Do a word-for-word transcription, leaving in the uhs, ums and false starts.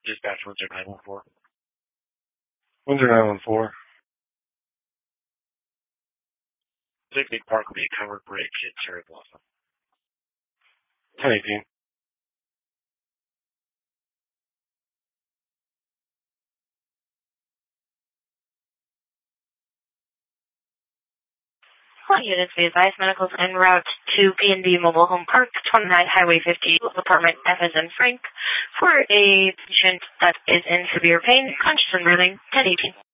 Dispatch Windsor nine one four. Windsor nine one four. Zigbee Park will be a covered bridge at Cherry Blossom. ten eighteen. All units be advised, medicals en route to B and B Mobile Home Park, twenty-nine Highway fifty, apartment F as in Frank, for a patient that is in severe pain, conscious and breathing, ten eighteen.